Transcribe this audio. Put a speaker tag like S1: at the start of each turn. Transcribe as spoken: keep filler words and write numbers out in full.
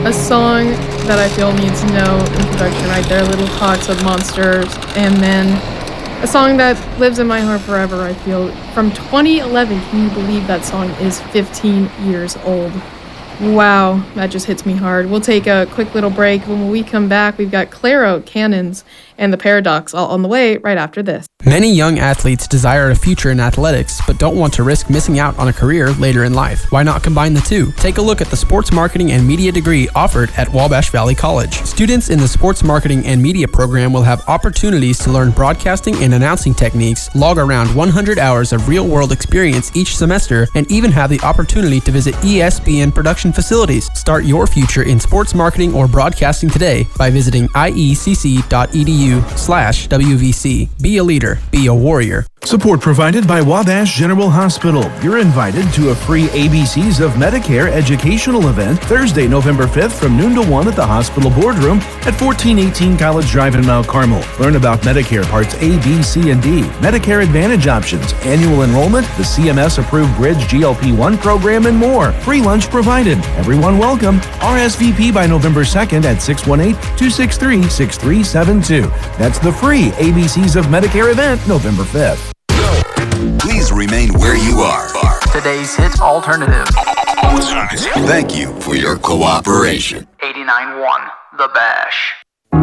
S1: A song that I feel needs no introduction right there, Little Talks of Monsters, and then a song that lives in my heart forever, I feel, from twenty eleven. Can you believe that song is fifteen years old? Wow, that just hits me hard. We'll take a quick little break. When we come back, we've got Clairo, Cannons, and The Paradox all on the way right after this.
S2: Many young athletes desire a future in athletics, but don't want to risk missing out on a career later in life. Why not combine the two? Take a look at the Sports Marketing and Media degree offered at Wabash Valley College. Students in the Sports Marketing and Media program will have opportunities to learn broadcasting and announcing techniques, log around one hundred hours of real-world experience each semester, and even have the opportunity to visit E S P N production facilities. Start your future in sports marketing or broadcasting today by visiting iecc.edu slash WVC. Be a leader. Be a warrior.
S3: Support provided by Wabash General Hospital. You're invited to a free A B Cs of Medicare educational event Thursday, November fifth from noon to one at the hospital boardroom at fourteen eighteen College Drive in Mount Carmel. Learn about Medicare Parts A, B, C, and D, Medicare Advantage options, annual enrollment, the C M S-approved Bridge G L P one program, and more. Free lunch provided. Everyone welcome. R S V P by November second at six one eight, two six three, six three seven two. That's the free A B Cs of Medicare event November fifth.
S4: Please remain where you are.
S5: Today's hit alternative.
S4: Thank you for your cooperation.
S5: eighty-nine point one The Bash.